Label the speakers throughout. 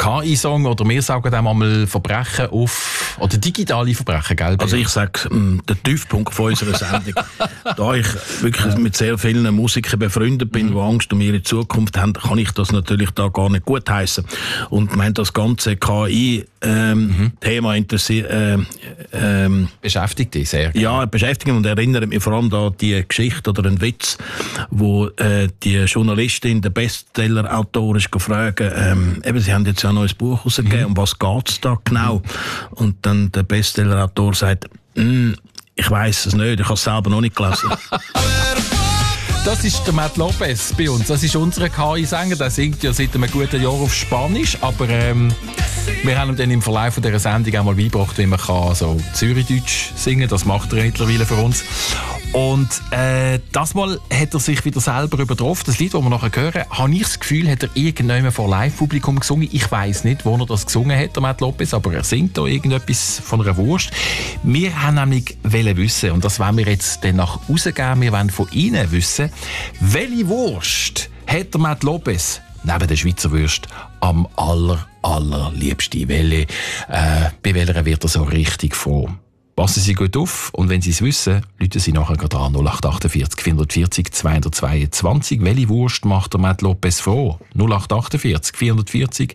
Speaker 1: KI-Song, oder wir sagen dem einmal Verbrechen oder digitale Verbrechen, gell?
Speaker 2: Also ich sage, der Tiefpunkt von unserer Sendung, da ich wirklich mit sehr vielen Musikern befreundet bin, die Angst um ihre Zukunft haben, kann ich das natürlich da gar nicht gutheissen. Und wenn das ganze KI-Thema
Speaker 1: beschäftigt dich sehr.
Speaker 2: Ja, beschäftigt und erinnert mich vor allem an die Geschichte oder einen Witz, wo die Journalistin, der Bestseller-Autor ist gefragt, sie haben jetzt ja ein neues Buch rausgegeben, um was geht's da genau? Und dann der Bestseller-Autor sagt, ich weiss es nicht, ich habe es selber noch nicht gelesen.
Speaker 1: Das ist der Matt Lopez bei uns. Das ist unser KI-Sänger. Der singt ja seit einem guten Jahr auf Spanisch. Aber wir haben ihm dann im Verlauf dieser Sendung auch mal beigebracht, wie man so Zürichdeutsch singen kann. Das macht er mittlerweile für uns. Und das Mal hat er sich wieder selber übertroffen. Das Lied, das wir nachher hören, habe ich das Gefühl, hat er irgendjemand vor Live-Publikum gesungen. Ich weiss nicht, wo er das gesungen hat, der Matt Lopez, aber er singt da irgendetwas von einer Wurst. Wir haben nämlich wissen, und das wollen wir jetzt dann nach rausgeben, wir wollen von Ihnen wissen, welche Wurst hat der Matt Lopez neben der Schweizer Wurst am allerliebsten? Bei welcher wird er so richtig froh? Passen Sie gut auf und wenn Sie es wissen, rufen Sie nachher gerade an 0848 440 222. Welche Wurst macht der Matt Lopez froh? 0848 440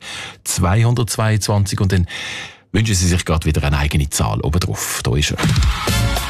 Speaker 1: 222 und dann wünschen Sie sich gerade wieder eine eigene Zahl oben drauf. Da ist er.